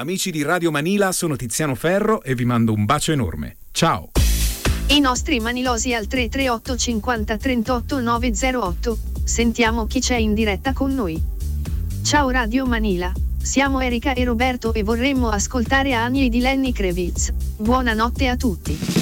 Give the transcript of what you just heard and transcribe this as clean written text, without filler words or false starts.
Amici di Radio Manila, sono Tiziano Ferro e vi mando un bacio enorme. Ciao! I nostri manilosi al 338 50 38 908. Sentiamo chi c'è in diretta con noi. Ciao Radio Manila, siamo Erika e Roberto e vorremmo ascoltare Annie di Lenny Kravitz. Buonanotte a tutti.